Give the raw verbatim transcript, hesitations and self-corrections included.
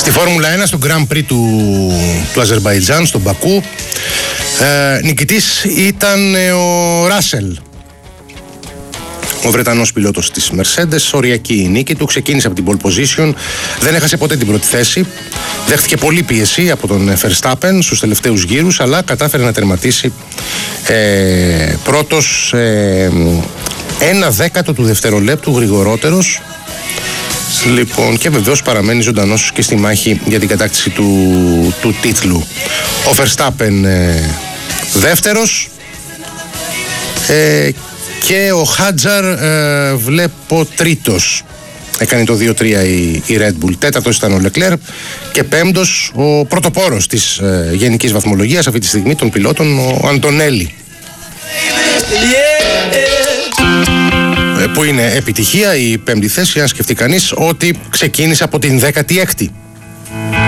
Στη Φόρμουλα ένα, στο Grand Prix του, του Αζερμπαϊτζάν, στον Μπακού, ε, νικητής ήταν ε, ο Ράσελ, ο Βρετανός πιλότος της Mercedes. Οριακή η νίκη του, ξεκίνησε από την pole position, δεν έχασε ποτέ την πρώτη θέση, δέχτηκε πολλή πίεση από τον Verstappen στους τελευταίους γύρους, αλλά κατάφερε να τερματίσει ε, πρώτος, ε, ένα δέκατο του δευτερολέπτου γρηγορότερος. Λοιπόν, και βεβαίως παραμένει ζωντανός και στη μάχη για την κατάκτηση του, του τίτλου. Ο Verstappen ε, δεύτερος, ε, και ο Χάτζαρ ε, βλέπω τρίτος. Έκανε το δύο τρία η, η Red Bull. Τέταρτος ήταν ο Leclerc και πέμπτος ο πρωτοπόρος της ε, γενικής βαθμολογίας αυτή τη στιγμή των πιλότων, ο Αντωνέλη. Που είναι επιτυχία η πέμπτη θέση, αν σκεφτεί κανείς ότι ξεκίνησε από την δέκατη έκτη.